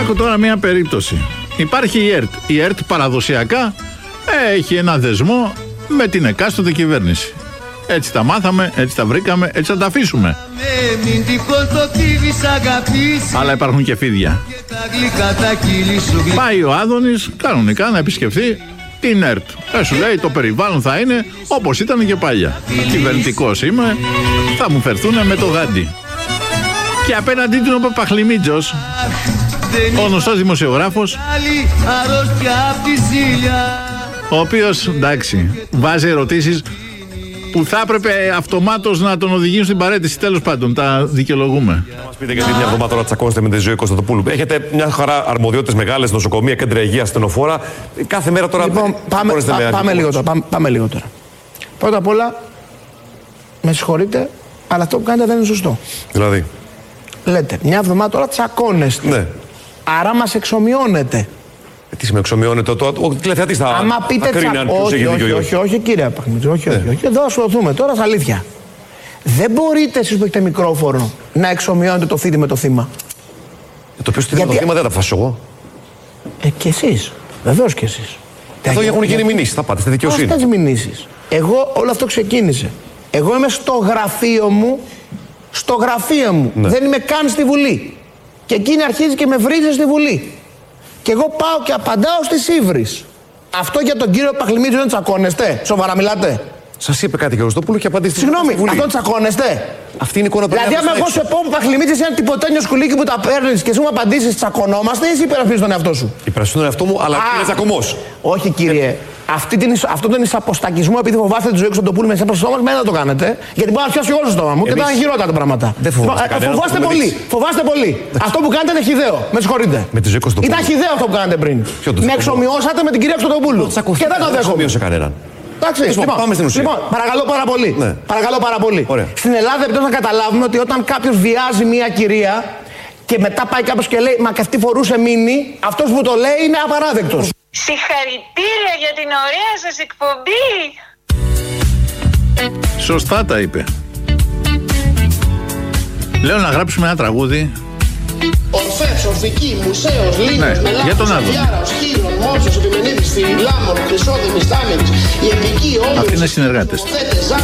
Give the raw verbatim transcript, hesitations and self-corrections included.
Άκου τώρα μια περίπτωση. Υπάρχει η ΕΡΤ. Η ΕΡΤ παραδοσιακά έχει ένα δεσμό με την εκάστοτε κυβέρνηση. Έτσι τα μάθαμε, έτσι τα βρήκαμε, έτσι θα τα αφήσουμε. Αλλά υπάρχουν και φίδια. Πάει ο Άδωνης κανονικά να επισκεφθεί την ΕΡΤ. Ε, σου λέει το περιβάλλον θα είναι όπως ήταν και παλιά. Κυβερνητικός είμαι, θα μου φερθούν με το γάντι. Και απέναντί του είναι ο Παπαχλημίτζος, ο γνωστός δημοσιογράφος, ο οποίος, εντάξει, βάζει ερωτήσεις που θα έπρεπε αυτομάτως να τον οδηγήσουν στην παραίτηση. Τέλος πάντων, τα δικαιολογούμε. Να μας πείτε, γιατί μια εβδομάδα τώρα τσακώνεστε με τη Ζωή Κωνσταντοπούλου. Έχετε μια χαρά αρμοδιότητες μεγάλες, νοσοκομεία, κέντρα υγείας, στενοφόρα. Κάθε μέρα τώρα. Λοιπόν, πάμε, πά, με πάμε, λίγο τώρα, πάμε, πάμε λίγο τώρα. Πρώτα απ' όλα, με συγχωρείτε, αλλά αυτό που κάνετε δεν είναι σωστό. Δηλαδή. Λέτε, μια εβδομάδα τώρα τσακώνεστε. Ναι. Άρα μας εξομοιώνετε. Τι σημαίνει εξομοιώνεται, το, ο τηλεθεατής θα, άμα πείτε θα κρίνει αν ποιος έχει δίκιο ή όχι. Όχι, όχι, κύριε Παπαχλημίτζη, όχι, όχι, όχι. Εδώ ασχοληθούμε τώρα στα αλήθεια. Δεν μπορείτε εσείς που έχετε μικρόφωνο να εξομοιώνετε το θήτη με το θύμα. Ε, το ποιος θύμα το θύμα δεν τα αποφασίσω εγώ. Ε, και εσείς. Βεβαίως και εσείς. Εδώ έχουν γίνει μηνύσεις, θα πάτε στη δικαιοσύνη. Αυτές μηνύσεις. Εγώ όλο αυτό ξεκίνησε. Εγώ είμαι στο γραφείο μου, στο γραφείο μου. Ναι. Δεν είμαι καν στη Βουλή. Και εκείνη αρχίζει και με βρίζει στη Βουλή. Και εγώ πάω και απαντάω στις ύβρις. Αυτό για τον κύριο Παπαχλημίτζη δεν τσακώνεστε? Σοβαρά μιλάτε? Σας είπε κάτι και ο Ρωστόπουλου και απαντήστε. Συγγνώμη, αυτό τσακώνεστε? Αυτή είναι η εικόνα που δηλαδή, άμα εγώ σε πω Παπαχλημίτζη είσαι ένα τυποτένιο σκουλίκι που τα παίρνεις και εσύ μου απαντήσεις, τσακωνόμαστε ή εσύ υπερασπίζεις τον εαυτό σου? Υπερασπίζω τον εαυτό μου, αλλά Α, είναι τσακωμός. Όχι, κύριε. Αυτή την, αυτό τον εισαποστακισμό, επειδή φοβάστε τη Ζωή Κωνσταντοπούλου με εσά στο στόμα, με δεν το κάνετε. Γιατί μπορεί να πιάσει όλο το στόμα μου και θα είναι χειρότερα τα πράγματα. Δεν φοβάστε, ε, φοβάστε πολύ. Φοβάστε πολύ. Αυτό που κάνετε είναι χυδαίο. Με συγχωρείτε. Με τη Ζωή Κωνσταντοπούλου. Ήταν χυδαίο αυτό που κάνατε πριν. Με εξομοιώσατε με την κυρία Κωνσταντοπούλου. Και δεν το δέχομαι. Δεν εξομοίωσε κανέναν. Εντάξει, λοιπόν, πάμε στην ουσία. Λοιπόν, παρακαλώ πάρα πολύ. Ναι. Παρακαλώ πάρα πολύ. Ωραία. Στην Ελλάδα επιτέλους να καταλάβουμε ότι όταν κάποιος βιάζει μια κυρία και μετά πάει κάποιος και λέει μα και αυτή φορούσε μίνι, αυτός που το λέει είναι απαράδεκτος. Συγχαρητήρια για την ωραία σας εκπομπή. Σωστά τα είπε. Λέω να γράψουμε ένα τραγούδι. Ορφεύς, Ορφική, Μουσαίος, Λίμνος, ναι, Μελάχος, Αδιάρας, Χίρον, Μόρφος, Επιμενίδης, Φιλάμων, Χρυσόδημης, Τάμενης, η Επική, Όμηρος, αυτοί είναι συνεργάτες.